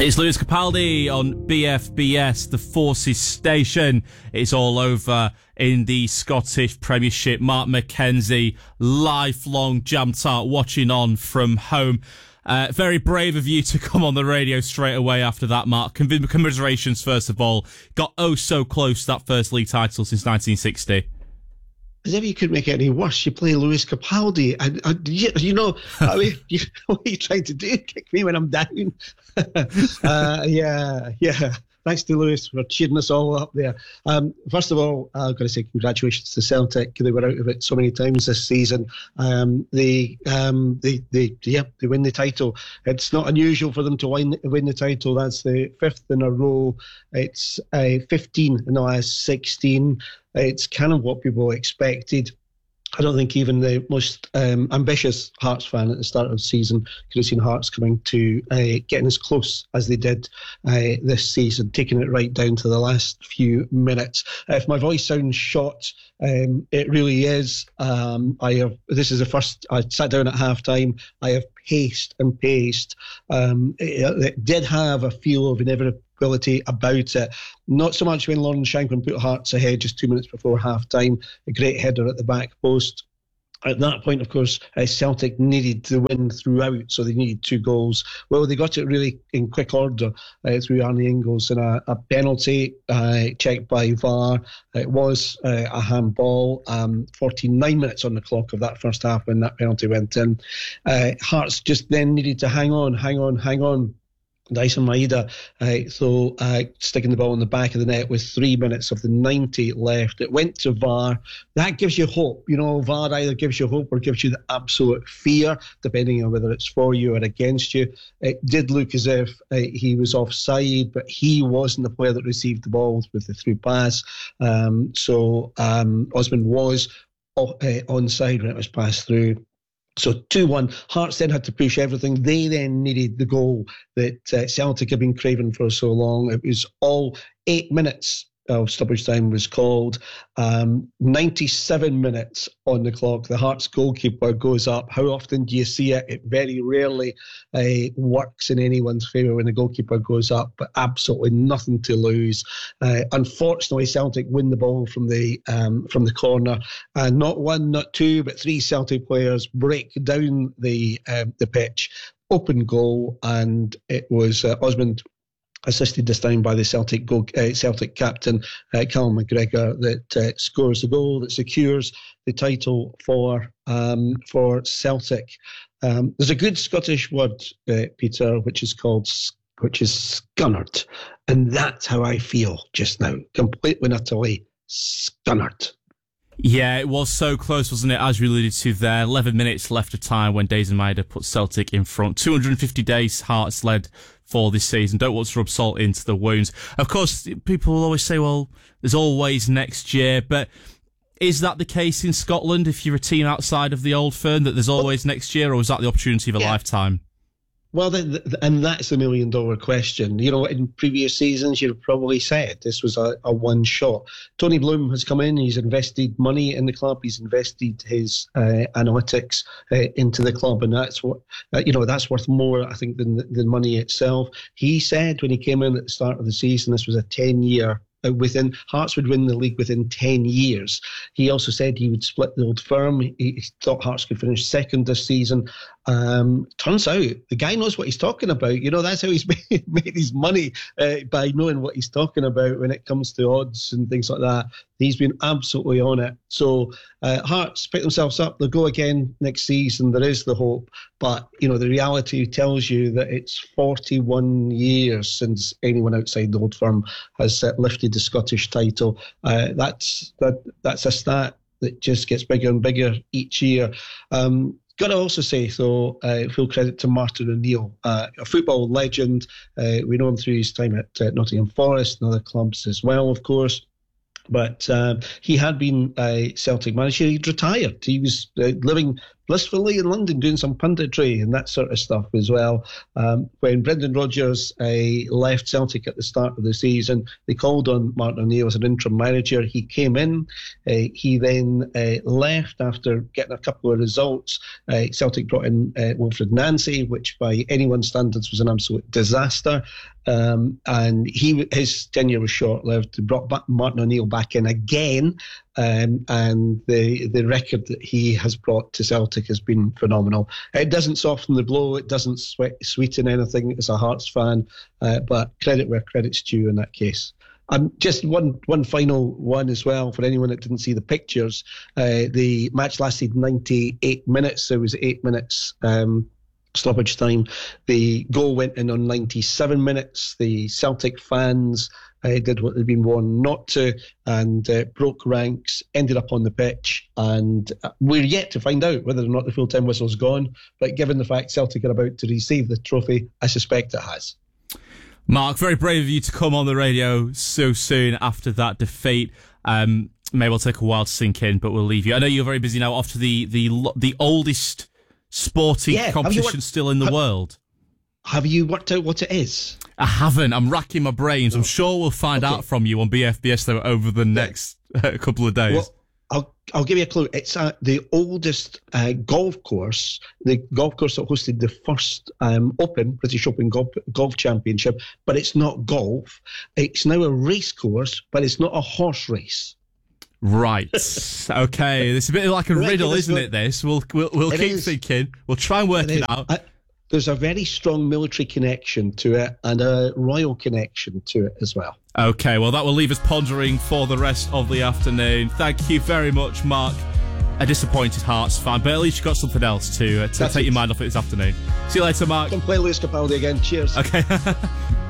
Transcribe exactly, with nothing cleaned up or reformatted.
It's Lewis Capaldi on B F B S, the Forces station. It's all over in the Scottish Premiership. Mark McKenzie, lifelong Jam Tart, watching on from home. Uh, very brave of you to come on the radio straight away after that, Mark. Commiserations, first of all. Got oh so close to that first league title since nineteen sixty. As if you could make it any worse, you play Lewis Capaldi. And, and you, you know, I mean, you know what you're trying to do? Kick me when I'm down. uh, yeah, yeah. Thanks to Lewis for cheering us all up there. Um, first of all, I've got to say congratulations to Celtic. They were out of it so many times this season. Um, they, um, they, they, yeah, they win the title. It's not unusual for them to win, win the title. That's the fifth in a row. It's uh, fifteen in the last sixteen. It's kind of what people expected. I don't think even the most um, ambitious Hearts fan at the start of the season could have seen Hearts coming to uh, getting as close as they did uh, this season, taking it right down to the last few minutes. Uh, if my voice sounds shot, um, it really is. Um, I have. This is the first. I sat down at half time. I have paced and paced. Um, it, it did have a feel of inevitability about it. Not so much when Lauren Shanklin put Hearts ahead just two minutes before half time. A great header at the back post. At that point, of course, uh, Celtic needed to win throughout, so they needed two goals. Well, they got it really in quick order uh, through Arnie Ingles and a, a penalty uh, checked by V A R. It was uh, a handball. Um, forty-nine minutes on the clock of that first half when that penalty went in. Uh, Hearts just then needed to hang on, hang on, hang on. Dyson Maeda, uh, so uh, sticking the ball in the back of the net with three minutes of the ninety left. It went to V A R. That gives you hope. You know, V A R either gives you hope or gives you the absolute fear, depending on whether it's for you or against you. It did look as if uh, he was offside, but he wasn't the player that received the ball with the through pass. Um, so um, Osman was uh, onside when it was passed through. So two one, Hearts then had to push everything. They then needed the goal that uh, Celtic had been craving for so long. It was all eight minutes of stoppage time was called. Um, ninety-seven minutes on the clock. The Hearts goalkeeper goes up. How often do you see it? It very rarely uh, works in anyone's favour when the goalkeeper goes up, but absolutely nothing to lose. Uh, unfortunately, Celtic win the ball from the um, from the corner. And not one, not two, but three Celtic players break down the um, the pitch. Open goal, and it was uh, Osmond, assisted this time by the Celtic goal, uh, Celtic captain, uh, Callum McGregor, that uh, scores the goal that secures the title for um, for Celtic. Um, there's a good Scottish word, uh, Peter, which is called, which is scunnered, and that's how I feel just now, completely and utterly scunnered. Yeah, it was so close, wasn't it? As we alluded to there, eleven minutes left of time when Dyson Maeda put Celtic in front. two hundred fifty days Hearts led for this season. Don't want to rub salt into the wounds. Of course, people will always say, well, there's always next year, but is that the case in Scotland if you're a team outside of the old firm, that there's always next year, or is that the opportunity of a yeah. lifetime? Well, the, the, and that's the million dollar question. You know, in previous seasons, you'd have probably said this was a, a one shot. Tony Bloom has come in, he's invested money in the club, he's invested his uh, analytics uh, into the club, and that's what, uh, you know, that's worth more, I think, than the money itself. He said when he came in at the start of the season, this was a ten year Uh, within Hearts would win the league within ten years. He also said he would split the old firm. He, he thought Hearts could finish second this season. Um, turns out the guy knows what he's talking about. You know, that's how he's made, made his money, uh, by knowing what he's talking about when it comes to odds and things like that. He's been absolutely on it. So uh, Hearts pick themselves up. They'll go again next season. There is the hope. But, you know, the reality tells you that it's forty-one years since anyone outside the old firm has uh, lifted the Scottish title. Uh, that's that. That's a stat that just gets bigger and bigger each year. Um, Got to also say, though, uh, full credit to Martin O'Neill, uh, a football legend. Uh, we know him through his time at uh, Nottingham Forest and other clubs as well, of course. But um, he had been a Celtic manager. He'd retired. He was uh, living blissfully in London doing some punditry and that sort of stuff as well. Um, when Brendan Rodgers uh, left Celtic at the start of the season, they called on Martin O'Neill as an interim manager. He came in. Uh, he then uh, left after getting a couple of results. Uh, Celtic brought in uh, Wilfred Nancy, which by anyone's standards was an absolute disaster. Um, and he his tenure was short-lived. They brought back Martin O'Neill back in again, um, and the the record that he has brought to Celtic has been phenomenal. It doesn't soften the blow. It doesn't sweet, sweeten anything as a Hearts fan, uh, but credit where credit's due in that case. Um, just one one final one as well for anyone that didn't see the pictures. Uh, the match lasted ninety-eight minutes. There was eight minutes um, stoppage time. The goal went in on ninety-seven minutes. The Celtic fans uh, did what they'd been warned not to and uh, broke ranks, ended up on the pitch, and we're yet to find out whether or not the full-time whistle's gone. But given the fact Celtic are about to receive the trophy, I suspect it has. Mark, very brave of you to come on the radio so soon after that defeat. Um, maybe it'll take a while to sink in, but we'll leave you. I know you're very busy now off to the the, the oldest sporting yeah, competition worked, still in the have, world. Have you worked out what it is? I haven't. I'm racking my brains. Oh. I'm sure we'll find okay. out from you on B F B S though over the next uh, couple of days. Well, I'll I'll give you a clue. It's uh, the oldest uh, golf course, the golf course that hosted the first um, Open, British Open Golf, golf Championship, but it's not golf. It's now a race course, but it's not a horse race. Right. Okay. It's a bit like a right, riddle, isn't what, it, this? We'll we'll, we'll keep is. thinking. We'll try and work it, it out. I, there's a very strong military connection to it and a royal connection to it as well. Okay, well, that will leave us pondering for the rest of the afternoon. Thank you very much, Mark. A disappointed Hearts fan, but at least you got something else to, uh, to take it. your mind off it this afternoon. See you later, Mark. Can play Lewis Capaldi again. Cheers. Okay.